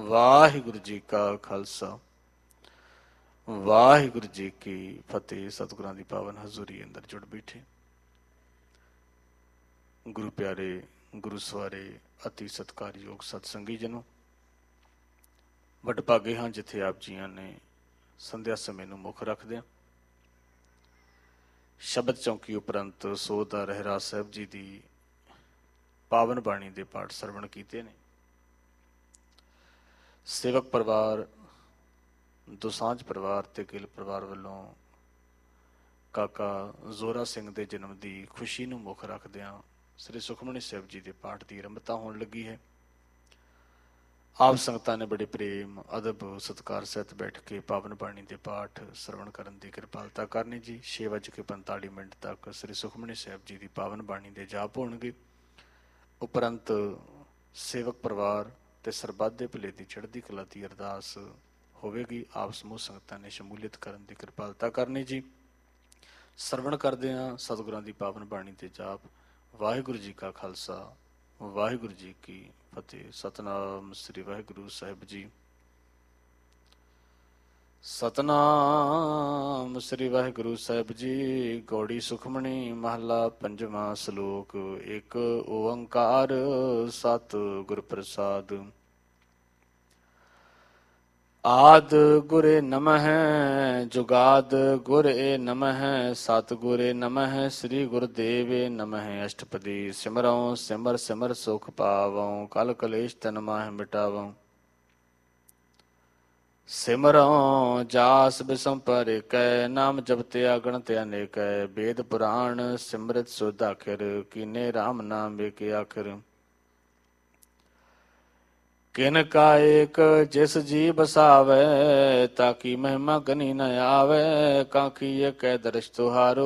ਵਾਹਿਗੁਰੂ ਜੀ ਕਾ ਖਾਲਸਾ ਵਾਹਿਗੁਰੂ ਜੀ ਕੀ ਫਤਿਹ। ਸਤਿਗੁਰਾਂ ਦੀ ਪਾਵਨ ਹਜ਼ੂਰੀ ਅੰਦਰ ਜੁੜ ਬੈਠੇ ਗੁਰੂ ਪਿਆਰੇ, ਗੁਰੂ ਸਵਾਰੇ, ਅਤੀ ਸਤਿਕਾਰਯੋਗ ਸਤਸੰਗੀ ਜਨੋ, ਵਡਭਾਗੇ ਹਾਂ ਜਿੱਥੇ ਆਪ ਜੀਆਂ ਨੇ ਸੰਧਿਆ ਸਮੇਂ ਨੂੰ ਮੁੱਖ ਰੱਖਦਿਆਂ ਸ਼ਬਦ ਚੌਂਕੀ ਉਪਰੰਤ ਸੋਧ ਦਾ ਰਹਿਰਾਸ ਸਾਹਿਬ ਜੀ ਦੀ ਪਾਵਨ ਬਾਣੀ ਦੇ ਪਾਠ ਸਰਵਣ ਕੀਤੇ ਨੇ। ਸੇਵਕ ਪਰਿਵਾਰ, ਦੋਸਾਂਝ ਪਰਿਵਾਰ ਤੇ ਗਿੱਲ ਪਰਿਵਾਰ ਵੱਲੋਂ ਕਾਕਾ ਜ਼ੋਰਾ ਸਿੰਘ ਦੇ ਜਨਮ ਦੀ ਖੁਸ਼ੀ ਨੂੰ ਮੁੱਖ ਰੱਖਦਿਆਂ ਸ੍ਰੀ ਸੁਖਮਨੀ ਸਾਹਿਬ ਜੀ ਦੇ ਪਾਠ ਦੀ ਆਰੰਭਤਾ ਹੋਣ ਲੱਗੀ ਹੈ। ਆਪ ਸੰਗਤਾਂ ਨੇ ਬੜੇ ਪ੍ਰੇਮ, ਅਦਬ, ਸਤਿਕਾਰ ਸਹਿਤ ਬੈਠ ਕੇ ਪਾਵਨ ਬਾਣੀ ਦੇ ਪਾਠ ਸਰਵਣ ਕਰਨ ਦੀ ਕਿਰਪਾਲਤਾ ਕਰਨੀ ਜੀ। 6:45 ਤੱਕ ਸ੍ਰੀ ਸੁਖਮਨੀ ਸਾਹਿਬ ਜੀ ਦੀ ਪਾਵਨ ਬਾਣੀ ਦੇ ਜਾਪ ਹੋਣਗੇ। ਉਪਰੰਤ ਸੇਵਕ ਪਰਿਵਾਰ ਤੇ ਸਰਬੱਤ ਦੇ ਭਲੇ ਦੀ ਚੜ੍ਹਦੀ ਕਲਾ ਦੀ ਅਰਦਾਸ ਹੋਵੇਗੀ। ਆਪ ਸਮੂਹ ਸੰਗਤਾਂ ਨੇ ਸ਼ਮੂਲੀਅਤ ਕਰਨ ਦੀ ਕਿਰਪਾਲਤਾ ਕਰਨੀ ਜੀ। ਸਰਵਣ ਕਰਦੇ ਹਾਂ ਸਤਿਗੁਰਾਂ ਦੀ ਪਾਵਨ ਬਾਣੀ ਦੇ ਜਾਪ। ਵਾਹਿਗੁਰੂ ਜੀ ਕਾ ਖਾਲਸਾ, ਵਾਹਿਗੁਰੂ ਜੀ ਕੀ ਫਤਿਹ। ਸਤਨਾਮ ਸ੍ਰੀ ਵਾਹਿਗੁਰੂ ਸਾਹਿਬ ਜੀ। ਸਤਨਾਮ ਸ੍ਰੀ ਵਾਹਿਗੁਰੂ ਸਾਹਿਬ ਜੀ। ਗੌੜੀ ਸੁਖਮਣੀ ਮਹਲਾ ਪੰਜਵਾਂ। ਸ਼ਲੋਕ। ਇੱਕ ਓੰਕਾਰ ਸਤਿ ਗੁਰ ਪ੍ਰਸਾਦ। ਆਦ ਗੁਰੇ ਨਮਹਿ ਜੁਗਾਦ ਗੁਰੇ ਨਮਹਿ ਸਤਿਗੁਰੇ ਨਮਹਿ ਸ੍ਰੀ ਗੁਰਦੇਵੇ ਨਮਹਿ। ਅਸ਼ਟਪਦੀ ਸਿਮਰਉ ਸਿਮਰ ਸਿਮਰ ਸੁਖ ਪਾਵਉ ਕਲ ਕਲੇਸ਼ ਤਨ ਮਾਹਿ ਮਿਟਾਵਉ। ਸਿਮਰਉ ਜਾਸ ਬਿਸੰਪਰ ਏਕੈ ਨਾਮ ਜਪਤਿਆ ਗਣਤ ਅਨੇਕੈ। ਵੇਦ ਪੁਰਾਣ ਸਿਮਰਤ ਸੁਧ ਆਖਿਰ ਕੀਨੇ ਰਾਮ ਨਾਮ ਏਕੇ ਆਖਿਰ। ਕਿਨ ਕਾ ਏਕ ਜਿਸ ਜੀ ਬਸਾਵੈ ਤਾਕੀ ਮਹਿਮਾ ਗਨੀ ਨ ਆਵੈ। ਕਾਂਖੀ ਏਕੈ ਦਰਸ਼ ਤੁਹਾਰੋ